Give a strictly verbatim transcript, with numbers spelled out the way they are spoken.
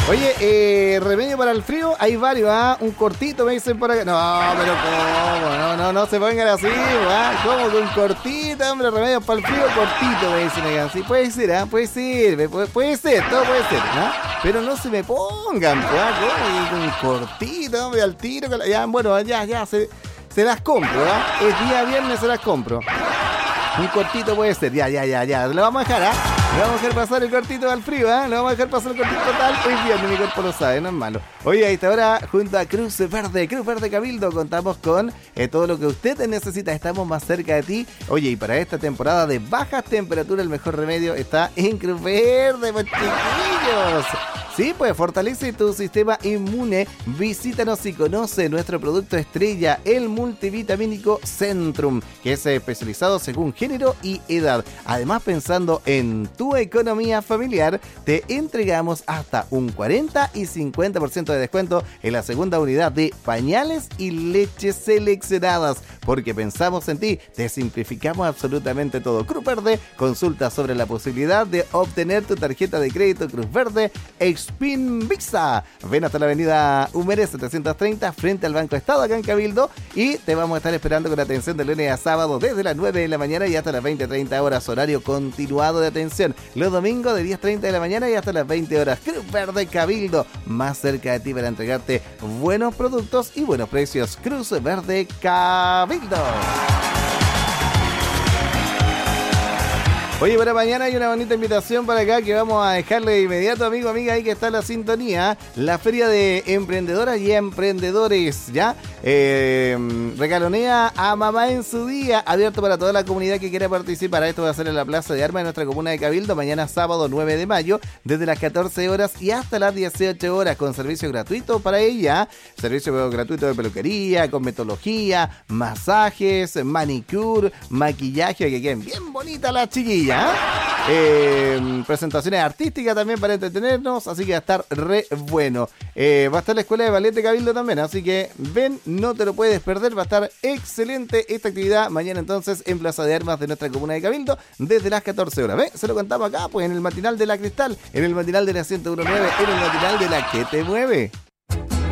Oye, eh, remedio para el frío, hay varios, ¿ah? Un cortito me dicen por acá. No, pero ¿cómo? No, no, no se pongan así, ¿ah? ¿Cómo que un cortito, hombre? Remedio para el frío, cortito me dicen acá. Sí, puede ser, ¿ah? Puede ser, puede, puede ser, todo puede ser, ¿ah? Pero no se me pongan, pues, ¿ah? ¿Cómo? Un cortito, hombre, al tiro. Ya, bueno, ya, ya, se, se las compro, ¿ah? Es día viernes, se las compro. Un cortito puede ser, ya, ya, ya, ya. Lo vamos a dejar, ¿ah? Le vamos a dejar pasar el cortito al frío, ¿eh? Le vamos a dejar pasar el cortito total. Es viernes, mi cuerpo lo sabe, no es malo. Oye, a esta hora, junto a Cruz Verde, Cruz Verde Cabildo, contamos con eh, todo lo que usted necesita. Estamos más cerca de ti. Oye, y para esta temporada de bajas temperaturas, el mejor remedio está en Cruz Verde, pues, chiquillos. Sí, pues fortalece tu sistema inmune. Visítanos y conoce nuestro producto estrella, el multivitamínico Centrum, que es especializado según género y edad. Además, pensando en tu economía familiar, te entregamos hasta un cuarenta y cincuenta por ciento de descuento en la segunda unidad de pañales y leches seleccionadas. Porque pensamos en ti, te simplificamos absolutamente todo. Cruz Verde, consulta sobre la posibilidad de obtener tu tarjeta de crédito Cruz Verde Spin Visa. Ven hasta la avenida Humérez setecientos treinta frente al Banco Estado acá en Cabildo y te vamos a estar esperando con atención de lunes a sábado desde las nueve de la mañana y hasta las veinte treinta horas, horario continuado de atención. Los domingos de diez treinta de la mañana y hasta las veinte horas. Cruz Verde Cabildo, más cerca de ti para entregarte buenos productos y buenos precios. Cruz Verde Cabildo. Oye, para mañana hay una bonita invitación para acá que vamos a dejarle de inmediato, amigo, amiga, ahí que está la sintonía. La Feria de Emprendedoras y Emprendedores, ¿ya? Eh, regalonea a mamá en su día, abierto para toda la comunidad que quiera participar. Esto va a ser en la Plaza de Armas de nuestra comuna de Cabildo, mañana sábado nueve de mayo, desde las catorce horas y hasta las dieciocho horas, con servicio gratuito para ella. Servicio gratuito de peluquería, cosmetología, masajes, manicure, maquillaje, que queden bien bonitas las chiquillas. Eh, presentaciones artísticas también para entretenernos, así que va a estar re bueno. Eh, va a estar la Escuela de Ballet de Cabildo también, así que ven, no te lo puedes perder, va a estar excelente esta actividad mañana entonces en Plaza de Armas de nuestra comuna de Cabildo desde las catorce horas. ¿Ves? Se lo contamos acá, pues en el matinal de la Cristal, en el matinal de la ciento uno punto nueve, en el matinal de la que te mueve.